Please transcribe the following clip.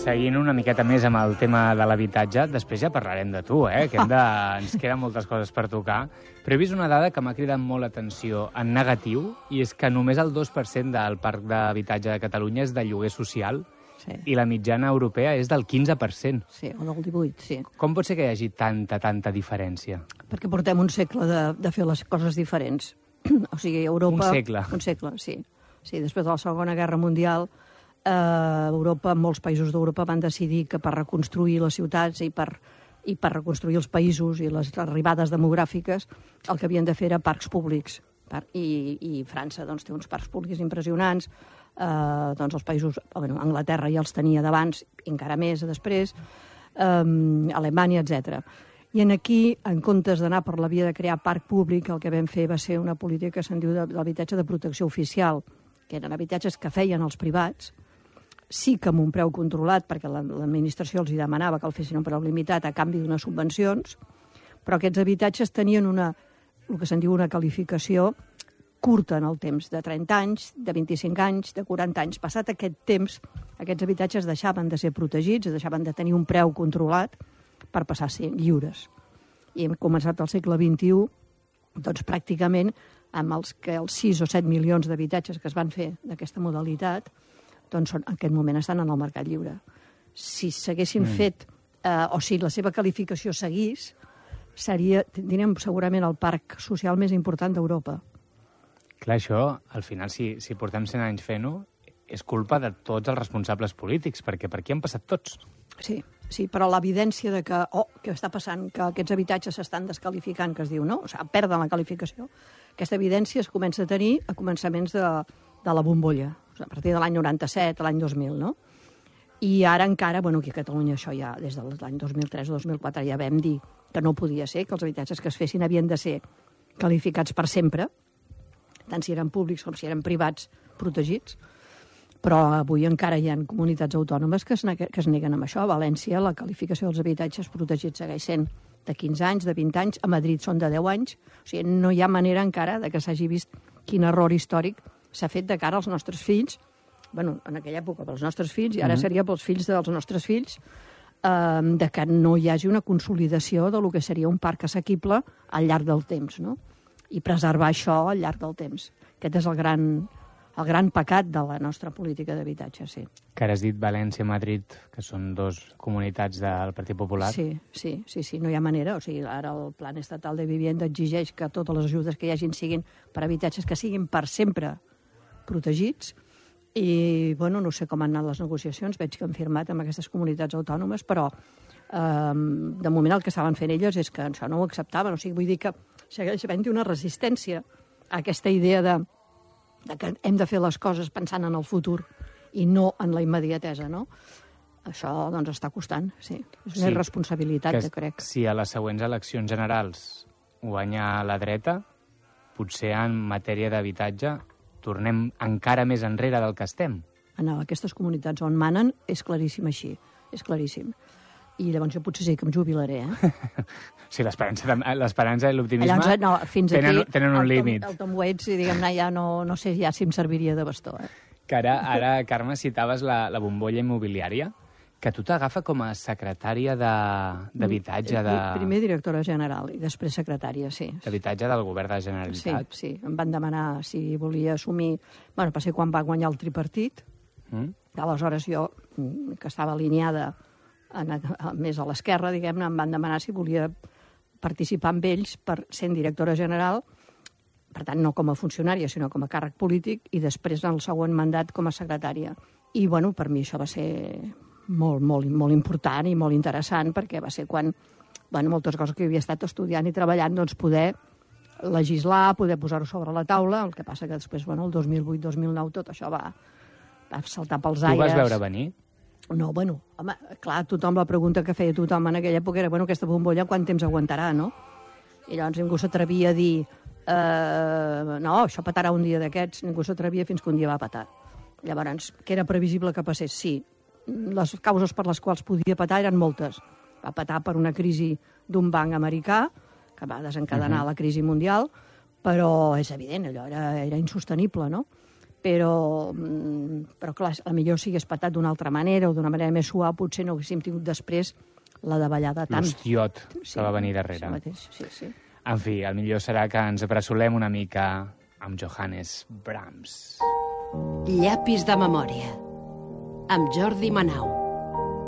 Seguint una miqueta més amb el tema de l'habitatge, després ja parlarem de tu, que ens queden moltes coses per tocar, però he vist una dada que m'ha cridat molt l'atenció en negatiu, i és que només el 2% del parc d'habitatge de Catalunya és de lloguer social, Sí. i la mitjana europea és del 15%. Sí, o del 18, sí. Com pot ser que hi hagi tanta diferència? Perquè portem un segle de fer les coses diferents. O sigui, Europa... Un segle? Un segle, sí. Sí, després de la Segona Guerra Mundial, Europa, molts països d'Europa van decidir que per reconstruir les ciutats i per reconstruir els països i les arribades demogràfiques, el que havien de fer era parcs públics. I França doncs, té uns parcs públics impressionants, doncs els països, Anglaterra ja els tenia d'abans, encara més després, Alemanya, etc. I aquí, en comptes d'anar per la via de crear parc públic, el que vam fer va ser una política que se'n diu d'habitatge de protecció oficial, que eren habitatges que feien els privats, sí que amb un preu controlat, perquè l'administració els hi demanava que el fessin un preu limitat a canvi d'unes subvencions, però aquests habitatges tenien el que se'n diu una qualificació curta en el temps, de 30 anys, de 25 anys, de 40 anys. Passat aquest temps, aquests habitatges deixaven de ser protegits, deixaven de tenir un preu controlat per passar a ser lliures. I hem començat al segle XXI, doncs pràcticament amb els 6 o 7 milions d'habitatges que es van fer d'aquesta modalitat, doncs en aquest moment estan en el mercat lliure. Si s'haguessin fet, o si la seva qualificació seguís, tindríem segurament el parc social més important d'Europa. Clar, això, al final, si portem 100 anys fent-ho, és culpa de tots els responsables polítics, perquè per aquí han passat tots. Sí, però l'evidència de que, què està passant, que aquests habitatges s'estan desqualificant, que es diu, no? O sigui, perden la qualificació. Aquesta evidència es comença a tenir a començaments de la bombolla, a partir de l'any 97, l'any 2000, no? I ara encara, aquí a Catalunya això ja, des de l'any 2003 o 2004, ja vam dir que no podia ser, que els habitatges que es fessin havien de ser qualificats per sempre, tant si eren públics com si eren privats protegits, però avui encara hi ha comunitats autònomes que es neguen amb això. A València la qualificació dels habitatges protegits segueix sent de 15 anys, de 20 anys, a Madrid són de 10 anys, o sigui, no hi ha manera encara de que s'hagi vist quin error històric s'ha fet de cara als nostres fills, en aquella època pels nostres fills, i ara seria pels fills dels nostres fills, de que no hi hagi una consolidació del que seria un parc assequible al llarg del temps, no? I preservar això al llarg del temps. Aquest és el gran pecat de la nostra política d'habitatge, sí. Que ara has dit València i Madrid, que són dos comunitats del Partit Popular. Sí, no hi ha manera. O sigui, ara el Plan Estatal de Vivienda exigeix que totes les ajudes que hi hagin siguin per habitatges que siguin per sempre protegits. I, no sé com han anat les negociacions, veig que han firmat amb aquestes comunitats autònomes, però de moment el que estaven fent elles és que això no ho acceptaven. O sigui, vull dir que segueix havent-hi una resistència a aquesta idea de que hem de fer les coses pensant en el futur i no en la immediatesa, no? Això, doncs, està costant, sí. És una irresponsabilitat, que crec. Si a les següents eleccions generals guanya la dreta, potser en matèria d'habitatge tornem encara més enrere del que estem. En aquestes comunitats on manen és claríssim així, és claríssim. I llavors jo potser sí que em jubilaré, Sí, l'esperança i l'optimisme tenen un límit. El Tom Waits, diguem-ne, ja no sé ja si em serviria de bastó. Que ara, Carme, citaves la bombolla immobiliària, que tu t'agafa com a secretària d'habitatge Primer directora general i després secretària, sí. D'habitatge del govern de la Generalitat. Sí, em van demanar si volia assumir... va ser quan va guanyar el tripartit. Aleshores jo, que estava alineada més a l'esquerra, diguem-ne, em van demanar si volia participar amb ells per ser directora general, per tant, no com a funcionària, sinó com a càrrec polític, i després en el següent mandat com a secretària. I, per mi això va ser molt important i molt interessant, perquè va ser quan, moltes coses que havia estat estudiant i treballant, doncs poder legislar, poder posar-ho sobre la taula, el que passa que després, el 2008-2009, tot això va saltar pels aires. Tu vas veure venir? No, home, clar, la pregunta que feia tothom en aquella època era, aquesta bombolla quant temps aguantarà, no? I llavors ningú s'atrevia a dir, no, això petarà un dia d'aquests, ningú s'atrevia fins que un dia va petar. Llavors, que era previsible que passés? Sí. Les causes per les quals podia petar eren moltes. Va petar per una crisi d'un banc americà, que va desencadenar la crisi mundial, però és evident, allò era insostenible, no? però clar, potser si hagués patat d'una altra manera o d'una manera més suau, potser no haguéssim tingut després la davallada tant. L'hostiot que va venir darrere. Mateix, sí. En fi, el millor serà que ens apressolem una mica amb Johannes Brahms. Llapis de memòria, amb Jordi Manau.